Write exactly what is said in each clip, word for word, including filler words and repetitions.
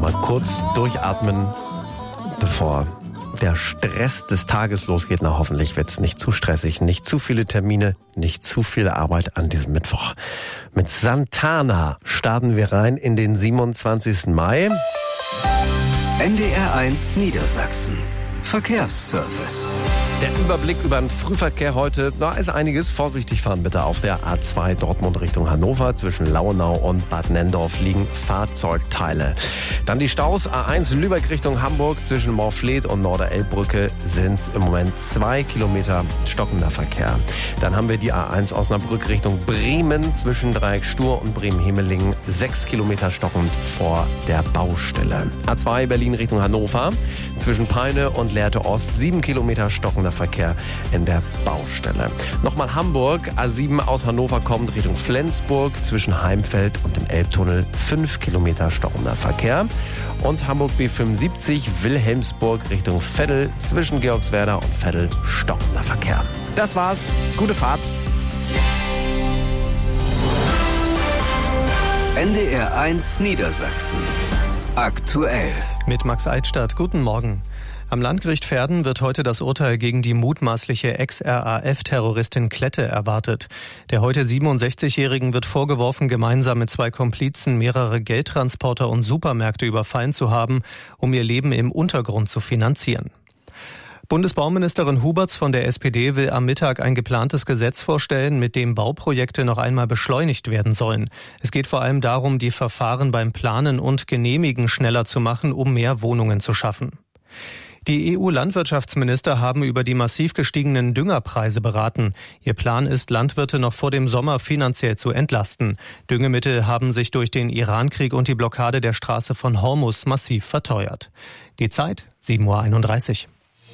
Mal kurz durchatmen, bevor der Stress des Tages losgeht. Na, hoffentlich wird es nicht zu stressig, nicht zu viele Termine, nicht zu viel Arbeit an diesem Mittwoch. Mit Santana starten wir rein in den siebenundzwanzigsten Mai. N D R eins Niedersachsen. Verkehrsservice. Der Überblick über den Frühverkehr heute, da ist einiges. Vorsichtig fahren bitte auf der A zwei Dortmund Richtung Hannover. Zwischen Lauenau und Bad Nenndorf liegen Fahrzeugteile. Dann die Staus. A eins Lübeck Richtung Hamburg. Zwischen Morfleet und Norderelbbrücke sind es im Moment zwei Kilometer stockender Verkehr. Dann haben wir die A eins Osnabrück Richtung Bremen. Zwischen Dreieck Stur und Bremen-Hemelingen sechs Kilometer stockend vor der Baustelle. A zwei Berlin Richtung Hannover. Zwischen Peine und Lehrte Ost sieben Kilometer stockender Verkehr in der Baustelle. Nochmal Hamburg, A sieben aus Hannover kommt Richtung Flensburg, zwischen Heimfeld und dem Elbtunnel fünf Kilometer stockender Verkehr. Und Hamburg B fünfundsiebzig, Wilhelmsburg Richtung Veddel, zwischen Georgswerda und Veddel stockender Verkehr. Das war's, gute Fahrt. N D R eins Niedersachsen. Aktuell. Mit Max Eidstadt, guten Morgen. Am Landgericht Verden wird heute das Urteil gegen die mutmaßliche Ex-R A F-Terroristin Klette erwartet. Der heute siebenundsechzigjährigen wird vorgeworfen, gemeinsam mit zwei Komplizen mehrere Geldtransporter und Supermärkte überfallen zu haben, um ihr Leben im Untergrund zu finanzieren. Bundesbauministerin Huberts von der S P D will am Mittag ein geplantes Gesetz vorstellen, mit dem Bauprojekte noch einmal beschleunigt werden sollen. Es geht vor allem darum, die Verfahren beim Planen und Genehmigen schneller zu machen, um mehr Wohnungen zu schaffen. Die E U-Landwirtschaftsminister haben über die massiv gestiegenen Düngerpreise beraten. Ihr Plan ist, Landwirte noch vor dem Sommer finanziell zu entlasten. Düngemittel haben sich durch den Irankrieg und die Blockade der Straße von Hormuz massiv verteuert. Die Zeit sieben Uhr einunddreißig.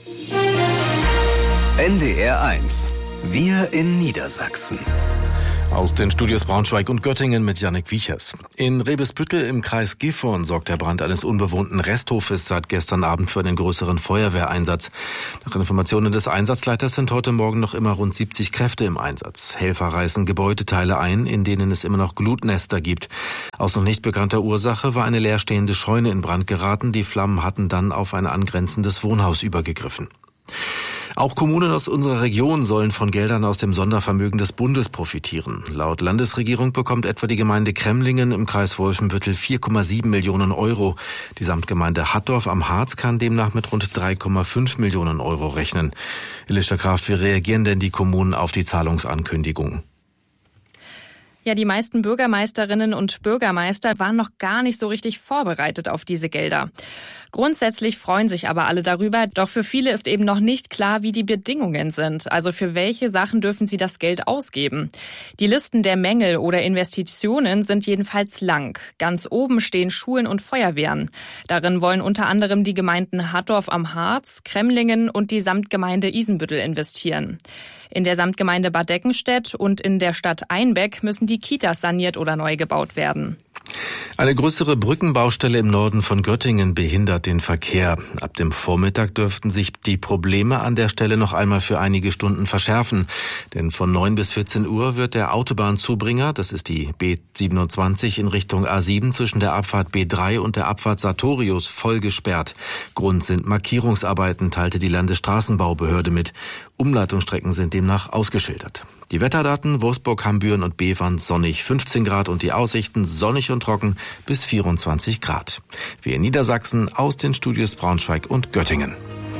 N D R eins. Wir in Niedersachsen. Aus den Studios Braunschweig und Göttingen mit Jannik Wiechers. In Rebesbüttel im Kreis Gifhorn sorgt der Brand eines unbewohnten Resthofes seit gestern Abend für einen größeren Feuerwehreinsatz. Nach Informationen des Einsatzleiters sind heute Morgen noch immer rund siebzig Kräfte im Einsatz. Helfer reißen Gebäudeteile ein, in denen es immer noch Glutnester gibt. Aus noch nicht bekannter Ursache war eine leerstehende Scheune in Brand geraten. Die Flammen hatten dann auf ein angrenzendes Wohnhaus übergegriffen. Auch Kommunen aus unserer Region sollen von Geldern aus dem Sondervermögen des Bundes profitieren. Laut Landesregierung bekommt etwa die Gemeinde Cremlingen im Kreis Wolfenbüttel vier Komma sieben Millionen Euro. Die Samtgemeinde Hattorf am Harz kann demnach mit rund drei Komma fünf Millionen Euro rechnen. Elisha Kraft, wie reagieren denn die Kommunen auf die Zahlungsankündigung? Ja, die meisten Bürgermeisterinnen und Bürgermeister waren noch gar nicht so richtig vorbereitet auf diese Gelder. Grundsätzlich freuen sich aber alle darüber, doch für viele ist eben noch nicht klar, wie die Bedingungen sind. Also für welche Sachen dürfen sie das Geld ausgeben? Die Listen der Mängel oder Investitionen sind jedenfalls lang. Ganz oben stehen Schulen und Feuerwehren. Darin wollen unter anderem die Gemeinden Hattorf am Harz, Cremlingen und die Samtgemeinde Isenbüttel investieren. In der Samtgemeinde Bad Deckenstedt und in der Stadt Einbeck müssen die Kitas saniert oder neu gebaut werden. Eine größere Brückenbaustelle im Norden von Göttingen behindert den Verkehr. Ab dem Vormittag dürften sich die Probleme an der Stelle noch einmal für einige Stunden verschärfen. Denn von neun bis vierzehn Uhr wird der Autobahnzubringer, das ist die B siebenundzwanzig in Richtung A sieben zwischen der Abfahrt B drei und der Abfahrt Sartorius voll gesperrt. Grund sind Markierungsarbeiten, teilte die Landesstraßenbaubehörde mit. Umleitungsstrecken sind demnach ausgeschildert. Die Wetterdaten: Wolfsburg, Hambüren und Bevern sonnig fünfzehn Grad und die Aussichten sonnig und trocken bis vierundzwanzig Grad. Wir in Niedersachsen aus den Studios Braunschweig und Göttingen.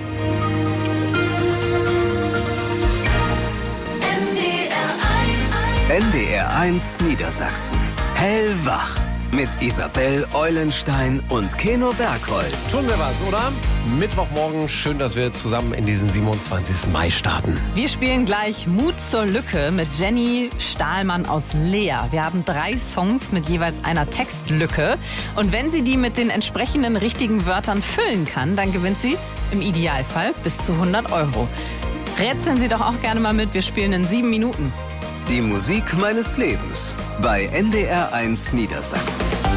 N D R eins Niedersachsen. Hellwach. Mit Isabel Eulenstein und Keno Bergholz. Tun wir was, oder? Mittwochmorgen, schön, dass wir zusammen in diesen siebenundzwanzigsten Mai starten. Wir spielen gleich Mut zur Lücke mit Jenny Stahlmann aus Leer. Wir haben drei Songs mit jeweils einer Textlücke. Und wenn sie die mit den entsprechenden richtigen Wörtern füllen kann, dann gewinnt sie im Idealfall bis zu hundert Euro. Rätseln Sie doch auch gerne mal mit, wir spielen in sieben Minuten. Die Musik meines Lebens bei N D R eins Niedersachsen.